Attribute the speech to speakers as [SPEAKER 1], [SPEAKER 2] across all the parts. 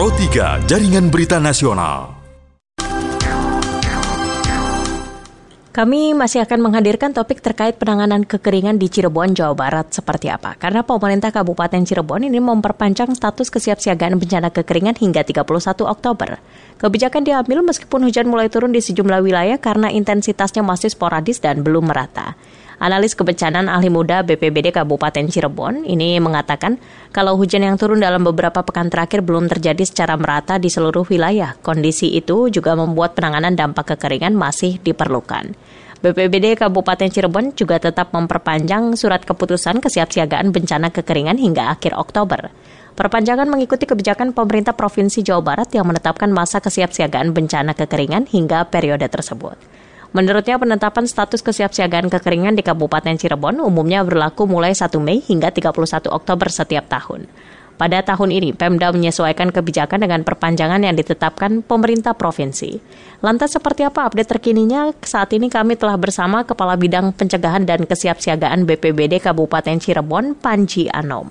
[SPEAKER 1] Pro 3 Jaringan Berita Nasional.
[SPEAKER 2] Kami masih akan menghadirkan topik terkait penanganan kekeringan di Cirebon, Jawa Barat seperti apa. Karena pemerintah Kabupaten Cirebon ini memperpanjang status kesiapsiagaan bencana kekeringan hingga 31 Oktober. Kebijakan diambil meskipun hujan mulai turun di sejumlah wilayah karena intensitasnya masih sporadis dan belum merata. Analis kebencanaan ahli muda BPBD Kabupaten Cirebon ini mengatakan kalau hujan yang turun dalam beberapa pekan terakhir belum terjadi secara merata di seluruh wilayah. Kondisi itu juga membuat penanganan dampak kekeringan masih diperlukan. BPBD Kabupaten Cirebon juga tetap memperpanjang surat keputusan kesiapsiagaan bencana kekeringan hingga akhir Oktober. Perpanjangan mengikuti kebijakan pemerintah Provinsi Jawa Barat yang menetapkan masa kesiapsiagaan bencana kekeringan hingga periode tersebut. Menurutnya, penetapan status kesiapsiagaan kekeringan di Kabupaten Cirebon umumnya berlaku mulai 1 Mei hingga 31 Oktober setiap tahun. Pada tahun ini, Pemda menyesuaikan kebijakan dengan perpanjangan yang ditetapkan pemerintah provinsi. Lantas seperti apa update terkininya? Saat ini kami telah bersama Kepala Bidang Pencegahan dan Kesiapsiagaan BPBD Kabupaten Cirebon, Panji Anom.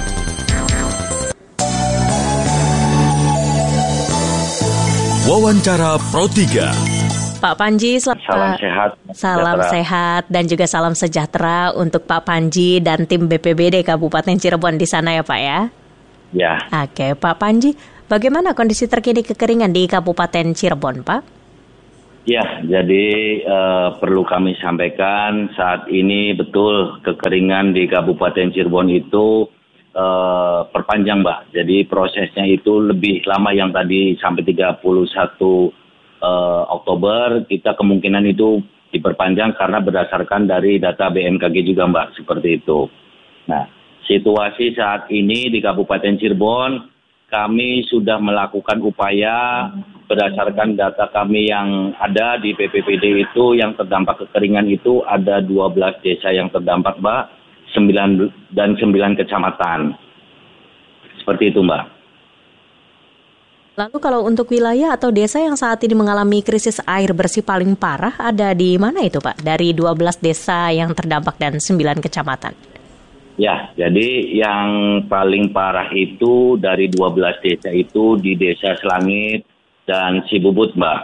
[SPEAKER 1] Wawancara Pro 3.
[SPEAKER 2] Pak Panji,
[SPEAKER 3] salam sehat.
[SPEAKER 2] Salam sehat dan juga salam sejahtera untuk Pak Panji dan tim BPBD Kabupaten Cirebon di sana ya Pak ya?
[SPEAKER 3] Ya.
[SPEAKER 2] Oke, Pak Panji, bagaimana kondisi terkini kekeringan di Kabupaten Cirebon, Pak?
[SPEAKER 3] Ya, jadi perlu kami sampaikan saat ini betul kekeringan di Kabupaten Cirebon itu perpanjang, Mbak. Jadi prosesnya itu lebih lama yang tadi sampai 31 Oktober, kita kemungkinan itu diperpanjang karena berdasarkan dari data BMKG juga, Mbak, seperti itu. Nah, situasi saat ini di Kabupaten Cirebon, kami sudah melakukan upaya berdasarkan data kami yang ada di BPBD itu yang terdampak kekeringan itu ada 12 desa yang terdampak, Mbak, 9 kecamatan. Seperti itu, Mbak.
[SPEAKER 2] Lalu kalau untuk wilayah atau desa yang saat ini mengalami krisis air bersih paling parah, ada di mana itu Pak? Dari 12 desa yang terdampak dan 9 kecamatan.
[SPEAKER 3] Ya, jadi yang paling parah itu dari 12 desa itu di Desa Selangit dan Cibubut, Mbak.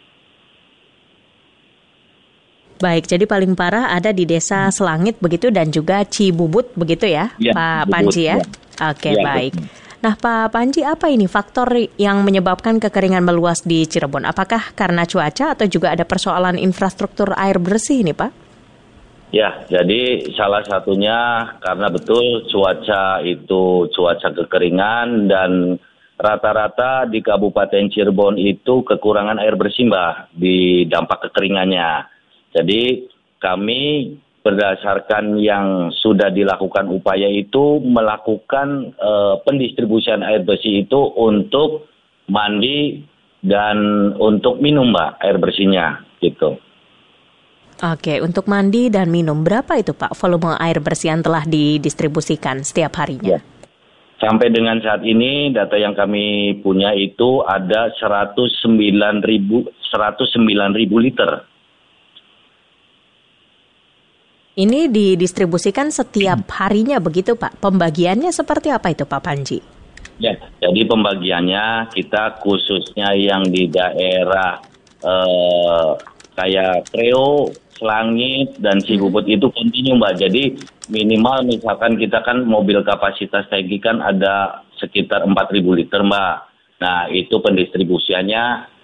[SPEAKER 2] Baik, jadi paling parah ada di Desa Selangit begitu dan juga Cibubut begitu ya, Pak Panji ya? Oke, baik. Betul. Nah, Pak Panji, apa ini faktor yang menyebabkan kekeringan meluas di Cirebon? Apakah karena cuaca atau juga ada persoalan infrastruktur air bersih ini, Pak?
[SPEAKER 3] Ya, jadi salah satunya karena betul cuaca itu cuaca kekeringan dan rata-rata di Kabupaten Cirebon itu kekurangan air bersih, Mbak, di dampak kekeringannya. Jadi kami berdasarkan yang sudah dilakukan upaya itu melakukan pendistribusian air bersih itu untuk mandi dan untuk minum, Mbak, air bersihnya gitu.
[SPEAKER 2] Oke, untuk mandi dan minum berapa itu Pak volume air bersih yang telah didistribusikan setiap harinya?
[SPEAKER 3] Ya. Sampai dengan saat ini data yang kami punya itu ada 109.000 liter.
[SPEAKER 2] Ini didistribusikan setiap harinya begitu Pak. Pembagiannya seperti apa itu Pak Panji?
[SPEAKER 3] Ya, jadi pembagiannya kita khususnya yang di daerah kayak Kreo, Selangit, dan Cibubut itu kontinu, Mbak. Jadi minimal misalkan kita kan mobil kapasitas tangki kan ada sekitar 4.000 liter, Mbak. Nah, itu pendistribusiannya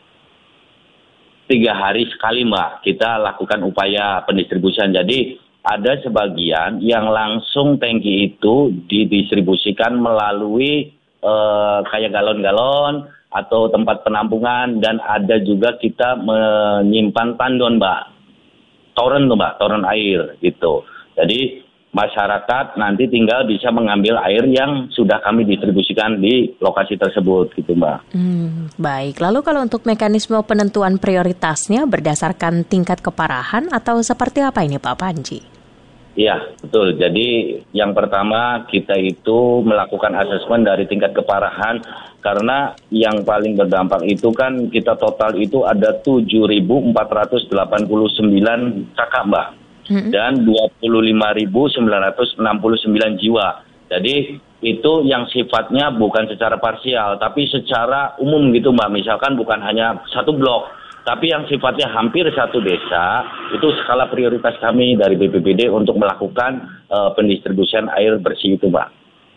[SPEAKER 3] 3 hari sekali, Mbak. Kita lakukan upaya pendistribusian. Jadi ada sebagian yang langsung tangki itu didistribusikan melalui kayak galon-galon atau tempat penampungan, dan ada juga kita menyimpan tandon, Mbak. Toren tuh, Mbak, toren air gitu. Jadi masyarakat nanti tinggal bisa mengambil air yang sudah kami distribusikan di lokasi tersebut gitu, Mbak.
[SPEAKER 2] Baik, lalu kalau untuk mekanisme penentuan prioritasnya berdasarkan tingkat keparahan atau seperti apa ini Pak Panji?
[SPEAKER 3] Iya, betul. Jadi yang pertama kita itu melakukan asesmen dari tingkat keparahan, karena yang paling berdampak itu kan kita total itu ada 7.489 kakak, Mbak, dan 25.969 jiwa. Jadi itu yang sifatnya bukan secara parsial, tapi secara umum gitu Mbak. Misalkan bukan hanya satu blok, tapi yang sifatnya hampir satu desa, itu skala prioritas kami dari BPBD untuk melakukan pendistribusian air bersih itu Mbak.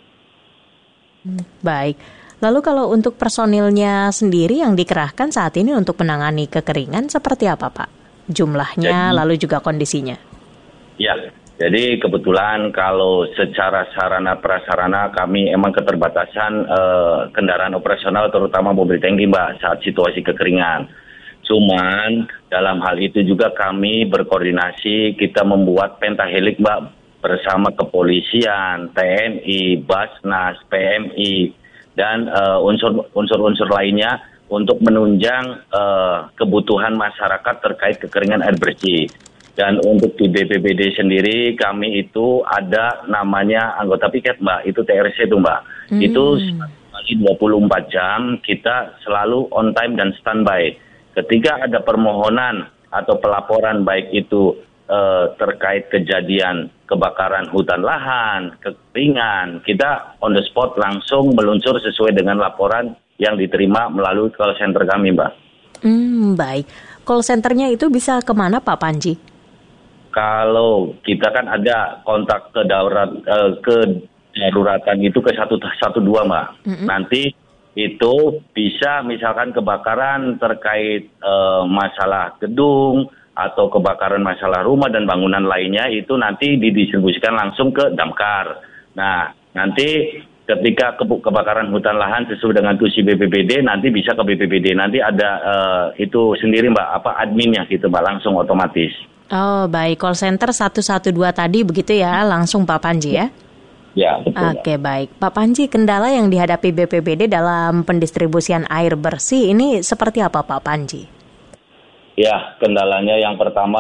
[SPEAKER 2] Baik. Lalu kalau untuk personilnya sendiri yang dikerahkan saat ini untuk menangani kekeringan seperti apa Pak? Jumlahnya, lalu juga kondisinya?
[SPEAKER 3] Ya, jadi kebetulan kalau secara sarana prasarana kami emang keterbatasan kendaraan operasional terutama mobil tangki Mbak saat situasi kekeringan. Cuman dalam hal itu juga kami berkoordinasi, kita membuat pentahelik Mbak bersama kepolisian, TNI, Basnas, PMI, dan unsur-unsur lainnya untuk menunjang kebutuhan masyarakat terkait kekeringan air bersih. Dan untuk di BPBD sendiri kami itu ada namanya anggota piket Mbak, itu TRC itu Mbak. Itu 24 jam kita selalu on time dan standby. Ketika ada permohonan atau pelaporan baik itu terkait kejadian kebakaran hutan lahan, kekeringan, kita on the spot langsung meluncur sesuai dengan laporan yang diterima melalui call center kami Mbak.
[SPEAKER 2] Baik, call centernya itu bisa kemana Pak Panji?
[SPEAKER 3] Kalau kita kan ada kontak kedaruratan itu ke 112 Mbak. Nanti itu bisa misalkan kebakaran terkait masalah gedung atau kebakaran masalah rumah dan bangunan lainnya itu nanti didistribusikan langsung ke damkar. Nah, nanti ketika kebakaran hutan lahan sesuai dengan tusi BPBD nanti bisa ke BPBD. Nanti ada itu sendiri Mbak, adminnya gitu Mbak, langsung otomatis.
[SPEAKER 2] Oh baik, call center 112 tadi begitu ya, langsung Pak Panji ya?
[SPEAKER 3] Ya, betul.
[SPEAKER 2] Oke, baik. Pak Panji, kendala yang dihadapi BPBD dalam pendistribusian air bersih ini seperti apa Pak Panji?
[SPEAKER 3] Ya, kendalanya yang pertama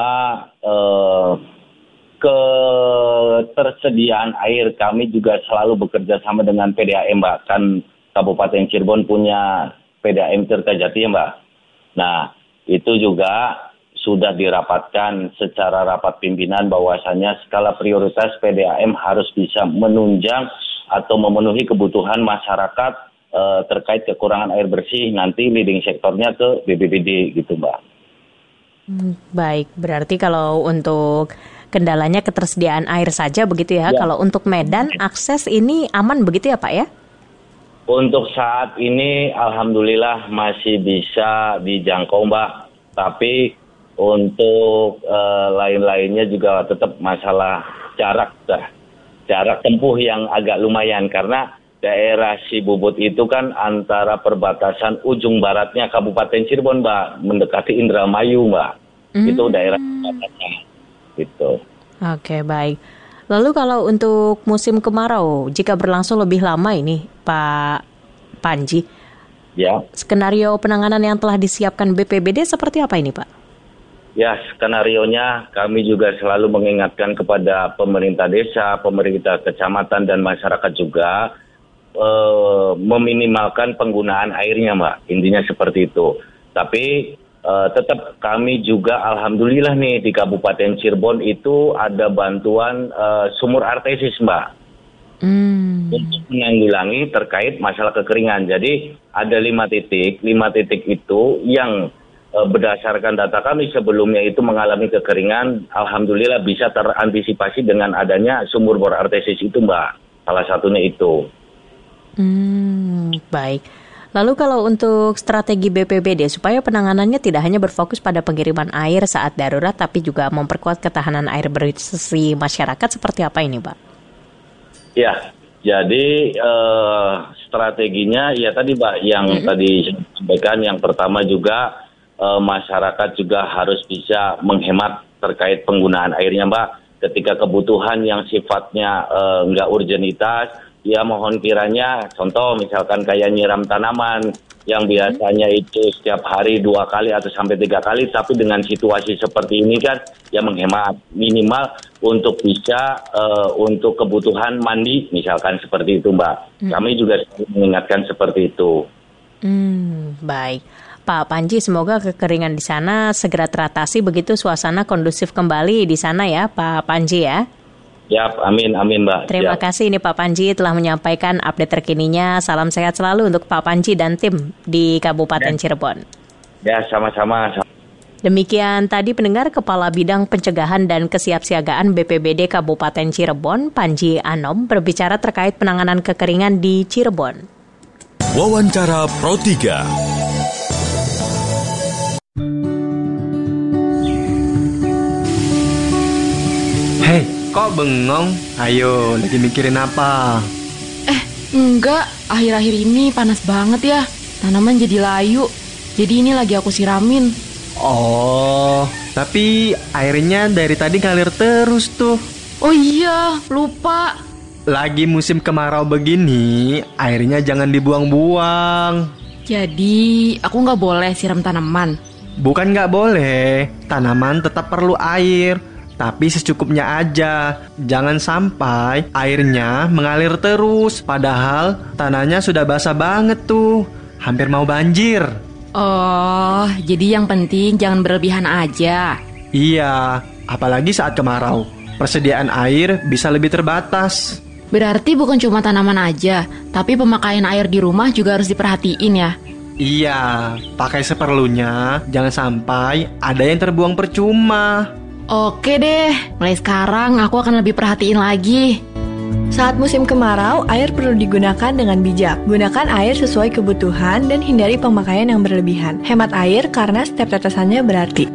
[SPEAKER 3] ketersediaan air. Kami juga selalu bekerja sama dengan PDAM Mbak. Kan Kabupaten Cirebon punya PDAM Tirtajati ya Mbak. Nah, itu juga sudah dirapatkan secara rapat pimpinan bahwasannya skala prioritas PDAM harus bisa menunjang atau memenuhi kebutuhan masyarakat terkait kekurangan air bersih. Nanti leading sektornya ke BPBD gitu Mbak.
[SPEAKER 2] Baik, berarti kalau untuk kendalanya ketersediaan air saja begitu ya. Kalau untuk Medan akses ini aman begitu ya Pak ya?
[SPEAKER 3] Untuk saat ini alhamdulillah masih bisa dijangkau Mbak. Tapi untuk lain-lainnya juga tetap masalah jarak tempuh yang agak lumayan karena daerah Sibubut itu kan antara perbatasan ujung baratnya Kabupaten Cirebon Mbak, mendekati Indramayu Mbak. Itu daerah perbatasan gitu.
[SPEAKER 2] Oke, baik. Lalu kalau untuk musim kemarau jika berlangsung lebih lama ini Pak Panji,
[SPEAKER 3] ya,
[SPEAKER 2] skenario penanganan yang telah disiapkan BPBD seperti apa ini Pak?
[SPEAKER 3] Ya, skenarionya kami juga selalu mengingatkan kepada pemerintah desa, pemerintah kecamatan, dan masyarakat juga meminimalkan penggunaan airnya, Mbak. Intinya seperti itu. Tapi tetap kami juga, alhamdulillah nih, di Kabupaten Cirebon itu ada bantuan sumur artesis, Mbak. Untuk menanggulangi terkait masalah kekeringan. Jadi ada 5 titik itu yang berdasarkan data kami sebelumnya itu mengalami kekeringan, alhamdulillah bisa terantisipasi dengan adanya sumur bor artesis itu Mbak, salah satunya itu.
[SPEAKER 2] Baik. Lalu kalau untuk strategi BPBD supaya penanganannya tidak hanya berfokus pada pengiriman air saat darurat, tapi juga memperkuat ketahanan air bersih masyarakat seperti apa ini Pak? Ya,
[SPEAKER 3] jadi strateginya ya tadi Mbak yang tadi saya sampaikan, yang pertama juga masyarakat juga harus bisa menghemat terkait penggunaan airnya Mbak. Ketika kebutuhan yang sifatnya nggak urgenitas, ya mohon kiranya contoh misalkan kayak nyiram tanaman yang biasanya itu setiap hari 2 kali atau sampai 3 kali, tapi dengan situasi seperti ini kan ya menghemat minimal untuk bisa untuk kebutuhan mandi misalkan seperti itu Mbak. Kami juga mengingatkan seperti itu.
[SPEAKER 2] Baik. Pak Panji, semoga kekeringan di sana segera teratasi begitu, suasana kondusif kembali di sana ya Pak Panji ya.
[SPEAKER 3] Siap, amin, Mbak.
[SPEAKER 2] Terima
[SPEAKER 3] Siap.
[SPEAKER 2] kasih ini Pak Panji telah menyampaikan update terkininya. Salam sehat selalu untuk Pak Panji dan tim di Kabupaten Cirebon.
[SPEAKER 3] Ya, sama-sama.
[SPEAKER 2] Demikian tadi pendengar Kepala Bidang Pencegahan dan Kesiapsiagaan BPBD Kabupaten Cirebon, Panji Anom, berbicara terkait penanganan kekeringan di Cirebon.
[SPEAKER 1] Wawancara Pro 3.
[SPEAKER 4] Hei, kok bengong? Ayo, lagi mikirin apa?
[SPEAKER 5] Enggak, akhir-akhir ini panas banget ya. Tanaman jadi layu. Jadi ini lagi aku siramin.
[SPEAKER 4] Oh, tapi airnya dari tadi ngalir terus tuh.
[SPEAKER 5] Oh iya, lupa.
[SPEAKER 4] Lagi musim kemarau begini, airnya jangan dibuang-buang.
[SPEAKER 5] Jadi aku nggak boleh siram tanaman.
[SPEAKER 4] Bukan nggak boleh, tanaman tetap perlu air, tapi secukupnya aja. Jangan sampai airnya mengalir terus, padahal tanahnya sudah basah banget tuh, hampir mau banjir.
[SPEAKER 5] Oh, jadi yang penting jangan berlebihan aja.
[SPEAKER 4] Iya, apalagi saat kemarau, persediaan air bisa lebih terbatas.
[SPEAKER 5] Berarti bukan cuma tanaman aja, tapi pemakaian air di rumah juga harus diperhatiin ya.
[SPEAKER 4] Iya, pakai seperlunya, jangan sampai ada yang terbuang percuma.
[SPEAKER 5] Oke deh, mulai sekarang aku akan lebih perhatiin lagi.
[SPEAKER 6] Saat musim kemarau, air perlu digunakan dengan bijak. Gunakan air sesuai kebutuhan dan hindari pemakaian yang berlebihan. Hemat air karena setiap tetesannya berarti.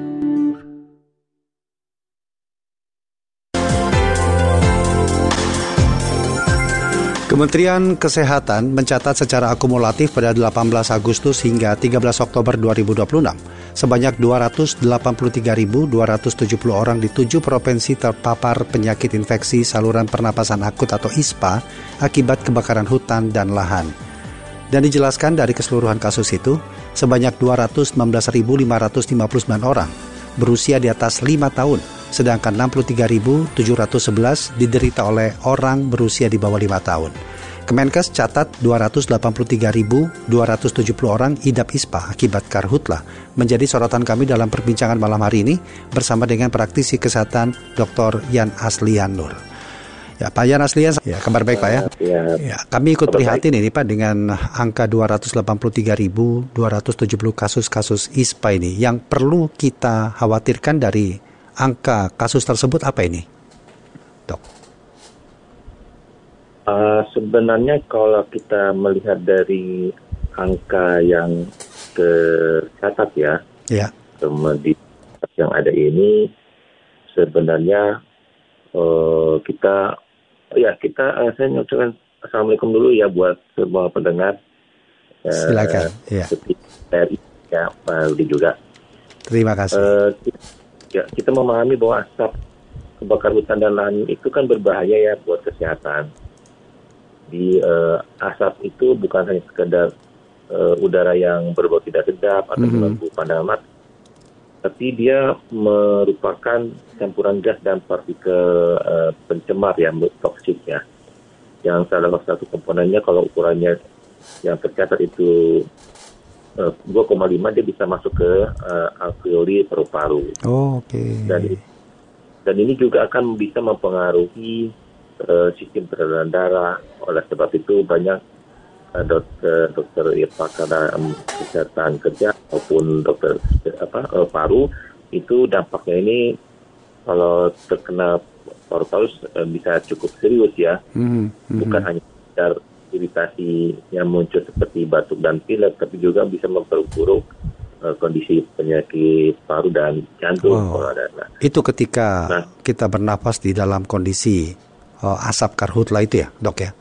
[SPEAKER 7] Kementerian Kesehatan mencatat secara akumulatif pada 18 Agustus hingga 13 Oktober 2026, sebanyak 283.270 orang di 7 provinsi terpapar penyakit infeksi saluran pernapasan akut atau ISPA akibat kebakaran hutan dan lahan. Dan dijelaskan dari keseluruhan kasus itu, sebanyak 219.559 orang berusia di atas 5 tahun, sedangkan 63.711 diderita oleh orang berusia di bawah 5 tahun. Kemenkes catat 283.270 orang idap ISPA akibat karhutla. Menjadi sorotan kami dalam perbincangan malam hari ini bersama dengan praktisi kesehatan Dr. Yan Aslian Nur. Ya, Pak Yan Aslian, ya, kabar baik Pak ya? Ya, kami ikut prihatin ini Pak dengan angka 283.270 kasus-kasus ISPA ini. Yang perlu kita khawatirkan dari angka kasus tersebut apa ini, Dok?
[SPEAKER 8] Sebenarnya kalau kita melihat dari angka yang tercatat ya, kemudian yang ada ini sebenarnya saya mengucapkan assalamualaikum dulu ya buat semua pendengar.
[SPEAKER 7] Silakan.
[SPEAKER 8] Seperti ya Pak Rudi juga.
[SPEAKER 7] Terima kasih.
[SPEAKER 8] Kita memahami bahwa asap kebakaran hutan dan lahan itu kan berbahaya ya buat kesehatan. Di asap itu bukan hanya sekedar udara yang berbau tidak sedap atau mengganggu pandangan mata, tapi dia merupakan campuran gas dan partikel pencemar yang toksik ya. Yang salah satu komponennya kalau ukurannya yang tercatat itu 2,5 dia bisa masuk ke alveoli paru-paru.
[SPEAKER 7] Oh, oke.
[SPEAKER 8] Dan ini juga akan bisa mempengaruhi sistem peredaran darah. Oleh sebab itu banyak dokter pakar kesehatan kerja maupun dokter paru itu dampaknya ini kalau terkena paru-paru bisa cukup serius ya. Bukan hanya sekedar iritasi yang muncul seperti batuk dan pilek, tapi juga bisa memperburuk kondisi penyakit paru dan jantung.
[SPEAKER 7] Itu ketika kita bernafas di dalam kondisi asap karhutla itu ya, Dok ya?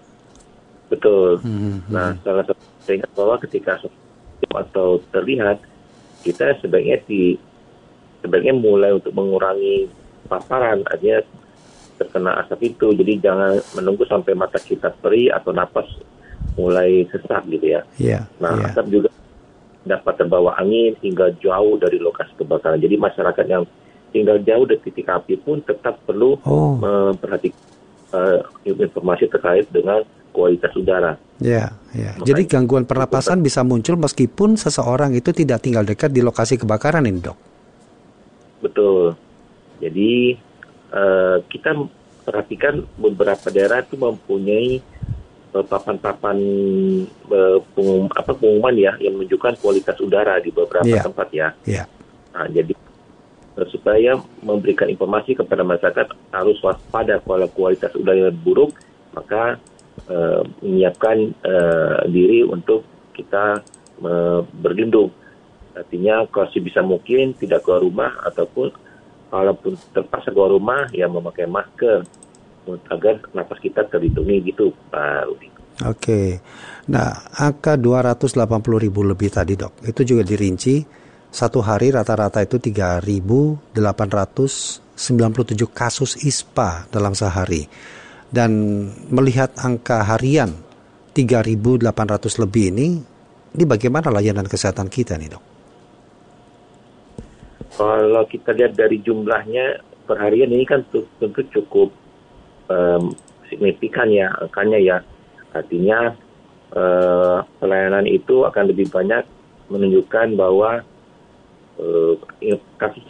[SPEAKER 8] Betul. Nah, salah satu ingat bahwa ketika asap atau terlihat, kita sebaiknya mulai untuk mengurangi paparan, artinya terkena asap itu. Jadi jangan menunggu sampai mata kita perih atau napas mulai sesak gitu ya. Asap juga dapat terbawa angin hingga jauh dari lokasi kebakaran. Jadi masyarakat yang tinggal jauh dari titik api pun tetap perlu memperhatikan informasi terkait dengan kualitas udara.
[SPEAKER 7] Jadi gangguan pernapasan bisa muncul meskipun seseorang itu tidak tinggal dekat di lokasi kebakaran ini, Dok?
[SPEAKER 8] Betul. Jadi kita perhatikan beberapa daerah itu mempunyai papan-papan pengumuman ya yang menunjukkan kualitas udara di beberapa tempat ya. Nah, jadi supaya memberikan informasi kepada masyarakat harus waspada kalau kualitas udara buruk, maka menyiapkan diri untuk kita berlindung. Artinya kalau sebisa mungkin tidak keluar rumah, ataupun kalaupun terpaksa keluar rumah ya memakai masker agar napas kita terlindungi gitu, Pak Rudi.
[SPEAKER 7] Oke. Nah, angka 280.000 lebih tadi, Dok, itu juga dirinci satu hari rata-rata itu 3.897 kasus ISPA dalam sehari. Dan melihat angka harian 3.800 lebih ini bagaimana layanan kesehatan kita nih, Dok?
[SPEAKER 8] Kalau kita lihat dari jumlahnya per harian ini kan tentu cukup signifikan ya angkanya ya. Artinya pelayanan itu akan lebih banyak menunjukkan bahwa kasus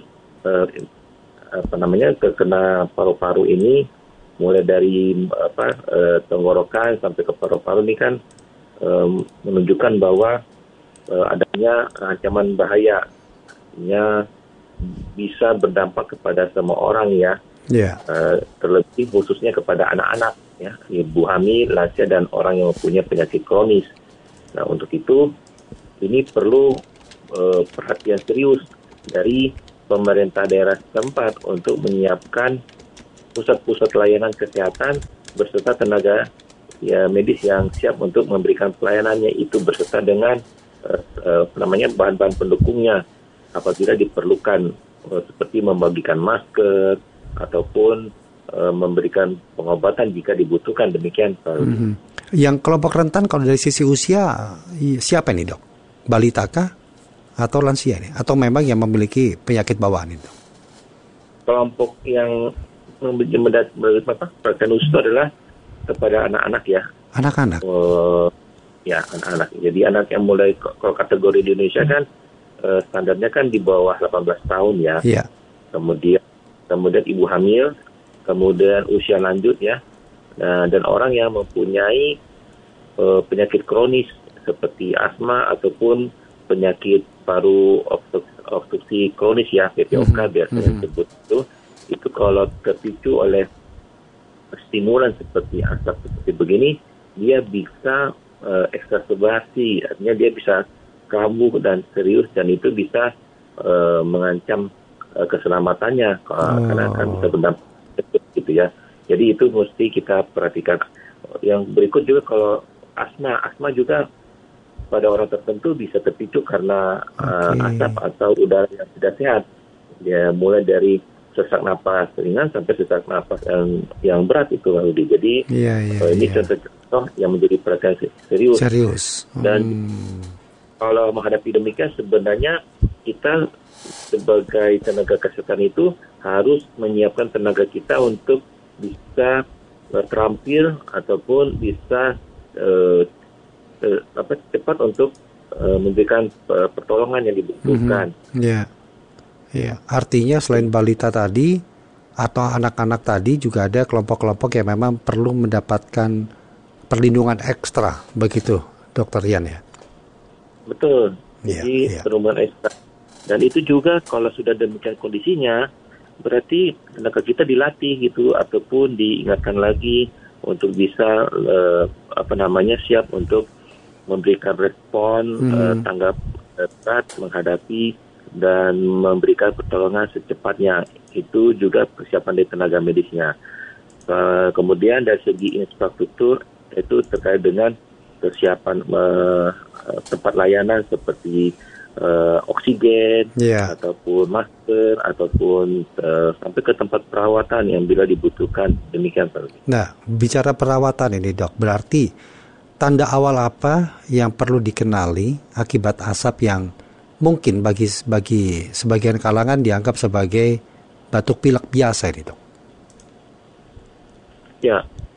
[SPEAKER 8] terkena paru-paru ini mulai dari tenggorokan sampai ke paru-paru ini kan menunjukkan bahwa adanya ancaman bahaya, artinya bisa berdampak kepada semua orang ya. Terlebih khususnya kepada anak-anak ya, ibu hamil, lansia dan orang yang mempunyai penyakit kronis. Nah, untuk itu ini perlu perhatian serius dari pemerintah daerah setempat untuk menyiapkan pusat-pusat layanan kesehatan beserta tenaga medis yang siap untuk memberikan pelayanannya itu beserta dengan bahan-bahan pendukungnya apabila diperlukan, seperti membagikan masker ataupun memberikan pengobatan jika dibutuhkan, demikian.
[SPEAKER 7] Yang kelompok rentan kalau dari sisi usia siapa nih, Dok? Balita kah? Atau lansia nih? Atau memang yang memiliki penyakit bawaan itu?
[SPEAKER 8] Kelompok yang perhatian khusus adalah kepada anak-anak ya.
[SPEAKER 7] Anak-anak?
[SPEAKER 8] Ya, anak-anak. Jadi anak yang mulai, kalau kategori di Indonesia kan standarnya kan di bawah 18 tahun ya. Kemudian ibu hamil, kemudian usia lanjut ya, dan orang yang mempunyai penyakit kronis seperti asma ataupun penyakit paru obstruksi kronis ya, PPOK biasanya disebut itu kalau terpicu oleh stimulan seperti asap seperti begini, dia bisa eksaserbasi, artinya dia bisa kambuh dan serius, dan itu bisa mengancam keselamatannya karena akan bisa berdampak gitu ya. Jadi itu mesti kita perhatikan. Yang berikut juga kalau asma juga pada orang tertentu bisa terpicu karena asap atau udara yang tidak sehat. Ya, mulai dari sesak napas ringan sampai sesak napas yang berat itu, Rudi. Jadi ini contoh-contoh yang menjadi perhatian serius. Dan kalau menghadapi demikian, sebenarnya kita sebagai tenaga kesehatan itu harus menyiapkan tenaga kita untuk bisa terampil ataupun bisa cepat untuk memberikan pertolongan yang dibutuhkan.
[SPEAKER 7] Artinya selain balita tadi atau anak-anak tadi juga ada kelompok-kelompok yang memang perlu mendapatkan perlindungan ekstra, begitu, Dokter Rian ya? Betul.
[SPEAKER 8] Jadi perlindungan ekstra. Dan itu juga kalau sudah demikian kondisinya, berarti tenaga kita dilatih gitu ataupun diingatkan lagi untuk bisa siap untuk memberikan respon tanggap cepat menghadapi dan memberikan pertolongan secepatnya. Itu juga persiapan dari tenaga medisnya. Kemudian dari segi infrastruktur itu terkait dengan persiapan tempat layanan seperti oksigen ataupun masker ataupun sampai ke tempat perawatan yang bila dibutuhkan, demikian.
[SPEAKER 7] Nah, bicara perawatan ini, Dok, berarti tanda awal apa yang perlu dikenali akibat asap yang mungkin bagi sebagian kalangan dianggap sebagai batuk pilek biasa ini, Dok?
[SPEAKER 8] Ya,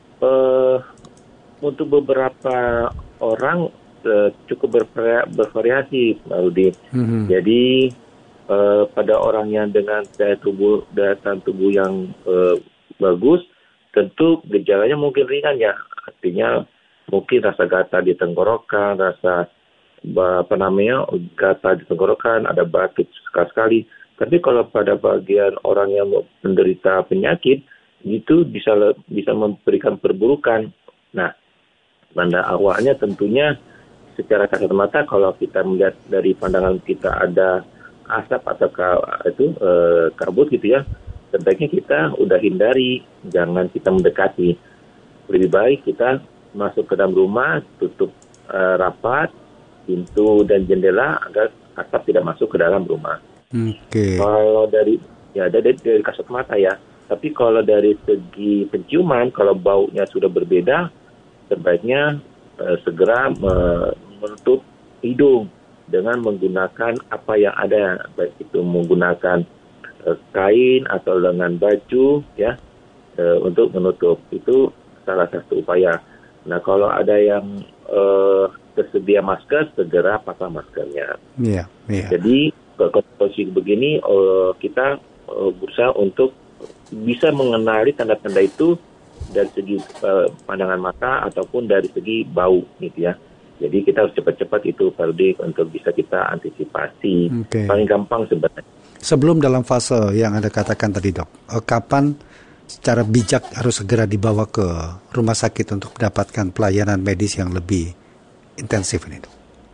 [SPEAKER 8] untuk beberapa orang cukup bervariasi, Pak Rudi. Jadi pada orang yang dengan daya tahan tubuh yang bagus, tentu gejalanya mungkin ringan ya, artinya mungkin rasa gatal di tenggorokan, rasa gatal di tenggorokan, ada batuk sekali. Tapi kalau pada bagian orang yang menderita penyakit itu bisa memberikan perburukan. Nah, tanda awalnya tentunya secara kasat mata kalau kita melihat dari pandangan kita ada asap atau kabut gitu ya, sebaiknya kita udah hindari, jangan kita mendekati. Lebih baik kita masuk ke dalam rumah, tutup rapat pintu dan jendela agar asap tidak masuk ke dalam rumah. Kalau dari kasat mata ya, tapi kalau dari segi penciuman, kalau baunya sudah berbeda, sebaiknya segera menutup hidung dengan menggunakan apa yang ada, baik itu menggunakan kain atau dengan baju ya, untuk menutup. Itu salah satu upaya. Nah, kalau ada yang tersedia masker, segera pasang maskernya. Jadi kondisi begini kita berusaha untuk bisa mengenali tanda-tanda itu dari segi pandangan mata ataupun dari segi bau gitu ya. Jadi kita harus cepat-cepat itu Pak untuk bisa kita antisipasi. Paling gampang sebenarnya.
[SPEAKER 7] Sebelum dalam fase yang Anda katakan tadi dok, kapan secara bijak harus segera dibawa ke rumah sakit untuk mendapatkan pelayanan medis yang lebih intensif ini dok?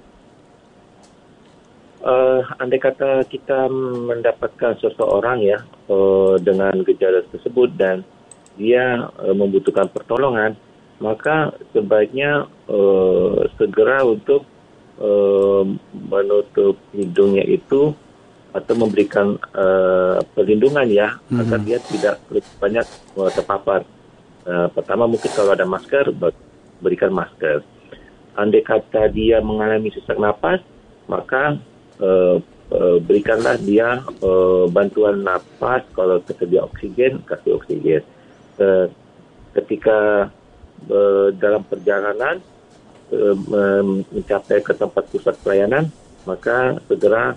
[SPEAKER 8] Andai kata kita mendapatkan seseorang ya dengan gejala tersebut dan dia membutuhkan pertolongan, maka sebaiknya segera untuk menutup hidungnya itu atau memberikan perlindungan ya, agar dia tidak banyak terpapar. Pertama mungkin kalau ada masker, berikan masker. Andai kata dia mengalami sesak napas, maka berikanlah dia bantuan napas. Kalau tersedia oksigen, kasih oksigen. Ketika dalam perjalanan mencapai ke tempat pusat pelayanan, maka segera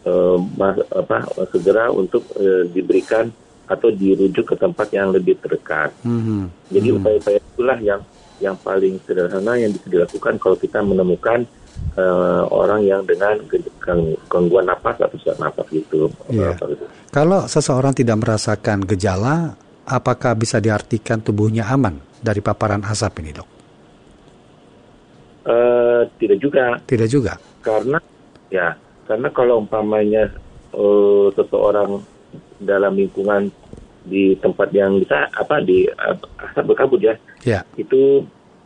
[SPEAKER 8] untuk diberikan atau dirujuk ke tempat yang lebih terdekat. Jadi upaya-upaya itulah yang paling sederhana yang bisa dilakukan kalau kita menemukan orang yang dengan gangguan napas atau sesak napas gitu.
[SPEAKER 7] Kalau seseorang tidak merasakan gejala, apakah bisa diartikan tubuhnya aman dari paparan asap ini, dok?
[SPEAKER 8] Tidak juga.
[SPEAKER 7] Tidak juga.
[SPEAKER 8] Karena kalau umpamanya seseorang dalam lingkungan di tempat yang bisa di asap berkabut ya, itu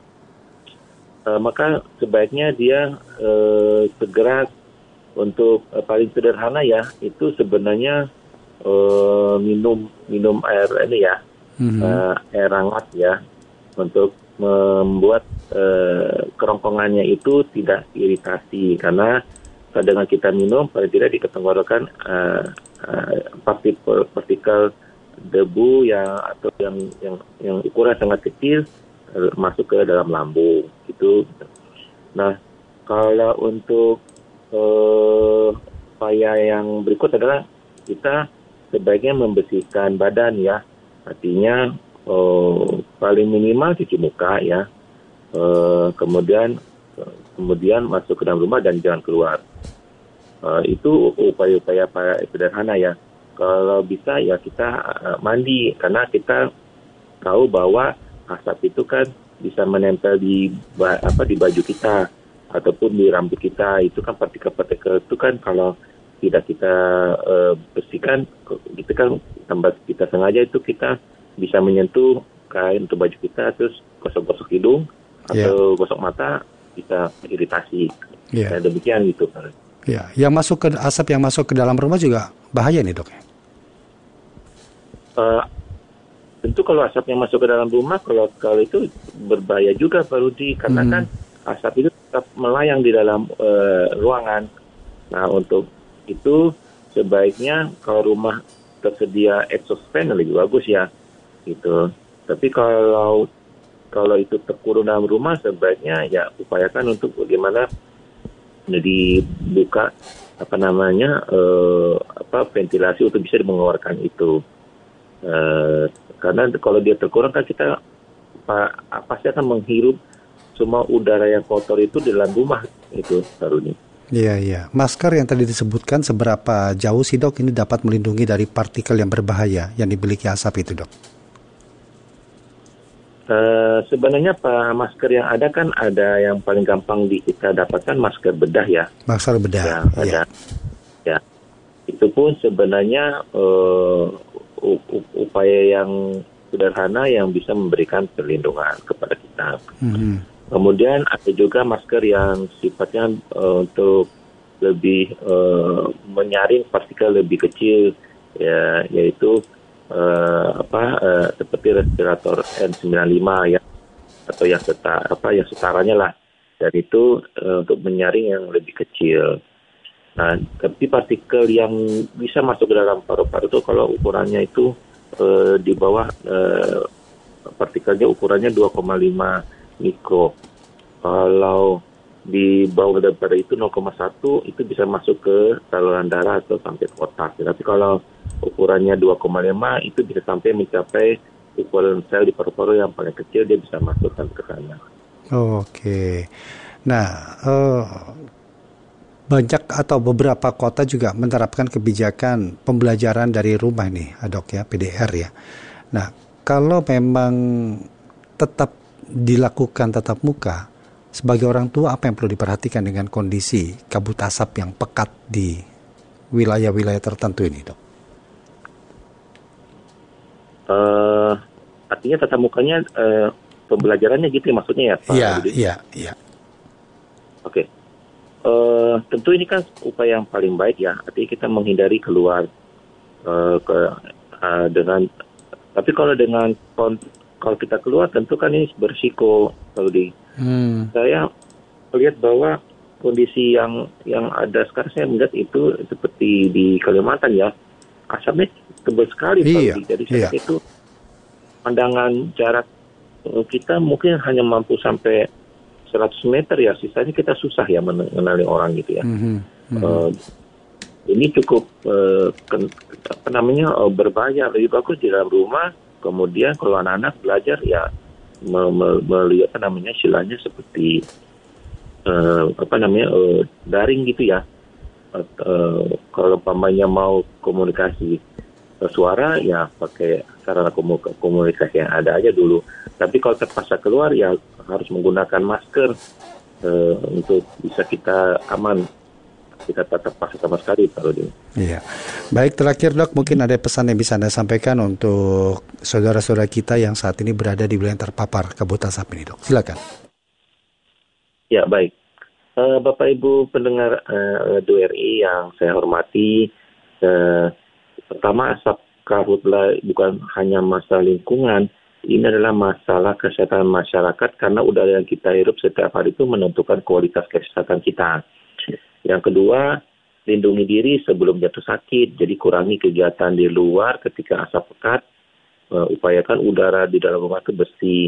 [SPEAKER 8] maka sebaiknya dia segera untuk paling sederhana ya, itu sebenarnya minum air ini ya, air hangat ya, untuk membuat kerongkongannya itu tidak iritasi. Karena dengan kita minum paling tidak di tenggorokan partikel debu atau yang ukuran sangat kecil masuk ke dalam lambung gitu. Nah, kalau untuk upaya yang berikut adalah kita sebaiknya membersihkan badan ya, artinya paling minimal cuci muka ya, kemudian masuk ke dalam rumah dan jangan keluar. Itu upaya-upaya sederhana ya. Kalau bisa ya kita mandi, karena kita tahu bahwa asap itu kan bisa menempel di baju kita ataupun di rambut kita. Itu kan partikel-partikel itu kan kalau tidak kita bersihkan, itu kan tanpa kita sengaja itu kita bisa menyentuh kain untuk baju kita, terus gosok-gosok hidung atau gosok mata, bisa iritasi. Nah, demikian gitu.
[SPEAKER 7] Yang masuk ke asap yang masuk ke dalam rumah juga bahaya nih dok.
[SPEAKER 8] Tentu kalau asap yang masuk ke dalam rumah, kalau itu berbahaya juga Pak Rudi, karena kan asap itu tetap melayang di dalam ruangan. Nah, untuk itu sebaiknya kalau rumah tersedia exhaust fan lebih bagus ya, gitu. Tapi kalau itu terkurung dalam rumah, sebaiknya ya upayakan untuk bagaimana dibuka ventilasi untuk bisa mengeluarkan itu Karena kalau dia terkurang kan kita pasti akan menghirup semua udara yang kotor itu di dalam rumah itu, Pak Rudi.
[SPEAKER 7] Iya. Masker yang tadi disebutkan seberapa jauh sih dok ini dapat melindungi dari partikel yang berbahaya yang dimiliki asap itu dok?
[SPEAKER 8] Sebenarnya masker yang ada kan ada yang paling gampang kita dapatkan masker bedah ya.
[SPEAKER 7] Masker bedah.
[SPEAKER 8] Ada. Ya. Itu pun sebenarnya upaya yang sederhana yang bisa memberikan perlindungan kepada kita. Kemudian ada juga masker yang sifatnya untuk lebih menyaring partikel lebih kecil, ya, yaitu seperti respirator N95 ya, atau yang setaranya lah. Dan itu untuk menyaring yang lebih kecil. Nah, tapi partikel yang bisa masuk ke dalam paru-paru itu kalau ukurannya itu di bawah partikelnya ukurannya 2,5 mikro. Kalau di bawah daripada itu 0,1 itu bisa masuk ke saluran darah atau sampai ke otak. Tapi kalau ukurannya 2,5 itu bisa sampai mencapai ukuran sel di paru-paru yang paling kecil, dia bisa masuk sampai ke sana.
[SPEAKER 7] Oke. Nah, banyak atau beberapa kota juga menerapkan kebijakan pembelajaran dari rumah nih, dok ya, PDR ya. Nah, kalau memang tetap dilakukan tatap muka, sebagai orang tua apa yang perlu diperhatikan dengan kondisi kabut asap yang pekat di wilayah-wilayah tertentu ini, dok?
[SPEAKER 8] Artinya tatap mukanya pembelajarannya gitu ya, maksudnya ya, Pak?
[SPEAKER 7] Iya.
[SPEAKER 8] Oke. Tentu ini kan upaya yang paling baik ya. Artinya kita menghindari keluar tapi kalau kita keluar tentu kan ini berisiko, Saudi. Saya melihat bahwa kondisi yang ada sekarang, saya melihat itu seperti di Kalimantan ya, asapnya tebal sekali, Saudi. Jadi saya itu pandangan jarak kita mungkin hanya mampu sampai 100 meter ya, sisanya kita susah ya mengenali orang gitu ya. Ini cukup berbahaya. Lebih bagus di dalam rumah, kemudian kalau anak-anak belajar ya melihat istilahnya seperti daring gitu ya. Kalau umpamanya mau komunikasi suara ya pakai sarana komunikasi yang ada aja dulu. Tapi kalau terpaksa keluar ya harus menggunakan masker untuk bisa kita aman. Kita tetap paksa sama sekali, Pak Rudi.
[SPEAKER 7] Iya. Baik, terakhir dok, mungkin ada pesan yang bisa Anda sampaikan untuk saudara-saudara kita yang saat ini berada di wilayah terpapar kabut asap ini, dok. Silakan.
[SPEAKER 8] Ya, baik. Bapak Ibu pendengar DRI yang saya hormati, pertama asap karhutlah bukan hanya masalah lingkungan, ini adalah masalah kesehatan masyarakat karena udara yang kita hirup setiap hari itu menentukan kualitas kesehatan kita. Yang kedua, lindungi diri sebelum jatuh sakit. Jadi kurangi kegiatan di luar ketika asap pekat. Upayakan udara di dalam rumah itu bersih.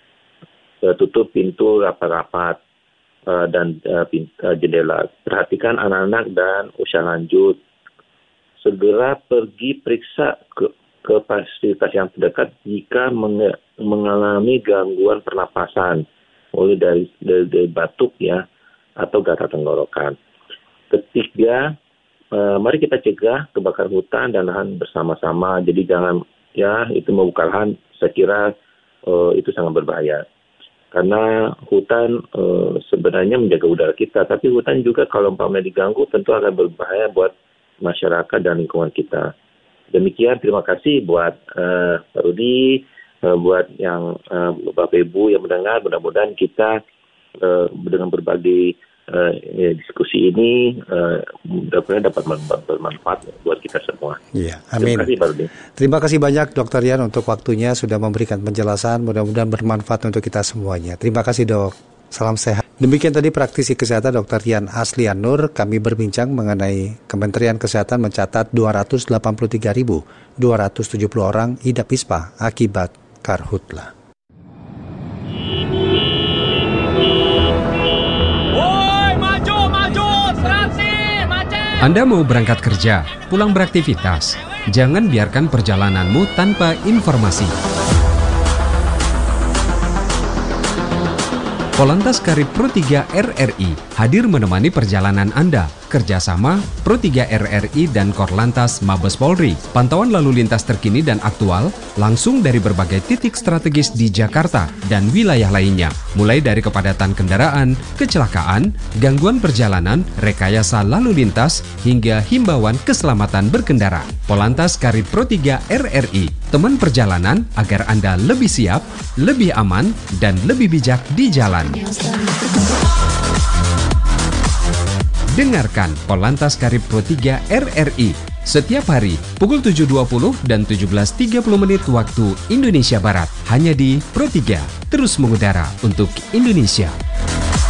[SPEAKER 8] Tutup pintu rapat-rapat dan jendela. Perhatikan anak-anak dan usia lanjut. Segera pergi periksa ke fasilitas yang terdekat jika mengalami gangguan pernapasan, mulai dari batuk ya atau gatal tenggorokan. Ketiga, mari kita cegah kebakaran hutan dan lahan bersama-sama. Jadi jangan itu membuka lahan, saya kira itu sangat berbahaya. Karena hutan sebenarnya menjaga udara kita, tapi hutan juga kalau umpamanya diganggu tentu akan berbahaya buat masyarakat dan lingkungan kita. Demikian, terima kasih buat Pak Rudi, buat yang Bapak Ibu yang mendengar. Mudah-mudahan kita dengan berbagai diskusi ini mudah-mudahan dapat bermanfaat buat kita semua.
[SPEAKER 7] Iya, amin.
[SPEAKER 8] Terima kasih, Pak Rudi.
[SPEAKER 7] Terima kasih banyak Dr. Rian untuk waktunya sudah memberikan penjelasan. Mudah-mudahan bermanfaat untuk kita semuanya. Terima kasih, Dok. Salam sehat. Demikian tadi praktisi kesehatan Dr. Rian Aslian Nur. Kami berbincang mengenai Kementerian Kesehatan mencatat 283.270 orang idap ispa akibat karhutla.
[SPEAKER 9] Anda mau berangkat kerja, pulang beraktivitas, Jangan biarkan perjalananmu tanpa informasi. Polantas Karib Pro 3 RRI hadir menemani perjalanan Anda. Kerjasama Pro 3 RRI dan Korlantas Mabes Polri. Pantauan lalu lintas terkini dan aktual langsung dari berbagai titik strategis di Jakarta dan wilayah lainnya. Mulai dari kepadatan kendaraan, kecelakaan, gangguan perjalanan, rekayasa lalu lintas, hingga himbauan keselamatan berkendara. Polantas Karib Pro 3 RRI, teman perjalanan agar Anda lebih siap, lebih aman, dan lebih bijak di jalan. Dengarkan Polantas Karib Pro 3 RRI setiap hari pukul 7.20 dan 17.30 menit waktu Indonesia Barat. Hanya di Pro 3, terus mengudara untuk Indonesia.